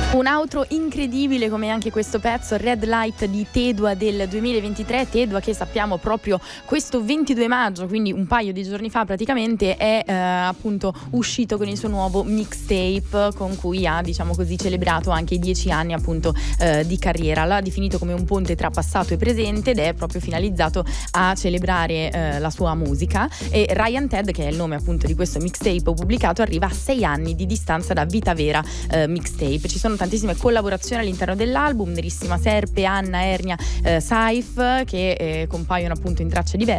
Un outro incredibile come anche questo pezzo, Red Light di Tedua del 2023. Tedua che sappiamo proprio questo 22 maggio, quindi un paio di giorni fa praticamente, è appunto uscito con il suo nuovo mixtape con cui ha, diciamo così, celebrato anche i 10 anni appunto di carriera. L'ha definito come un ponte tra passato e presente ed è proprio finalizzato a celebrare la sua musica. E Ryan Ted, che è il nome appunto di questo mixtape pubblicato, arriva a 6 anni di distanza da Vita Vera mixtape. Ci sono tantissime collaborazioni all'interno dell'album, Nerissima Serpe, Anna, Ernia, Saif, che compaiono appunto in tracce diverse.